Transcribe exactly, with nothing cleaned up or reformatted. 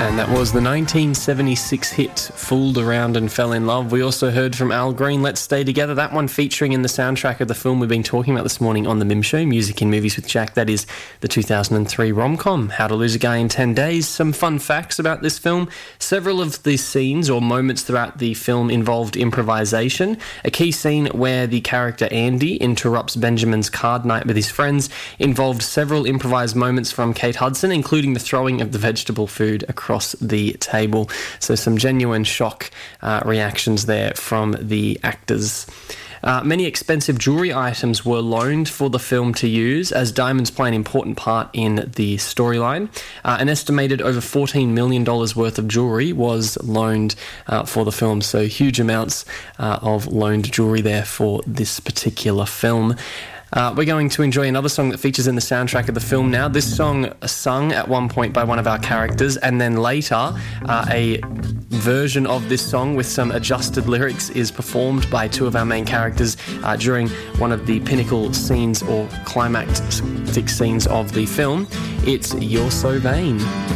And that was the nineteen seventy-six hit Fooled Around and Fell in Love. We also heard from Al Green, Let's Stay Together, that one featuring in the soundtrack of the film we've been talking about this morning on the Mim Show, Music in Movies with Jack. That is the two thousand three rom-com, How to Lose a Guy in ten days. Some fun facts about this film. Several of the scenes or moments throughout the film involved improvisation. A key scene where the character Andy interrupts Benjamin's card night with his friends involved several improvised moments from Kate Hudson, including the throwing of the vegetable food across the table. So some genuine shock uh, reactions there from the actors. Uh, many expensive jewellery items were loaned for the film to use, as diamonds play an important part in the storyline. Uh, an estimated over fourteen million dollars worth of jewellery was loaned uh, for the film, so huge amounts uh, of loaned jewellery there for this particular film. Uh, we're going to enjoy another song that features in the soundtrack of the film now. This song sung at one point by one of our characters, and then later uh, a version of this song with some adjusted lyrics is performed by two of our main characters uh, during one of the pinnacle scenes or climactic scenes of the film. It's You're So Vain.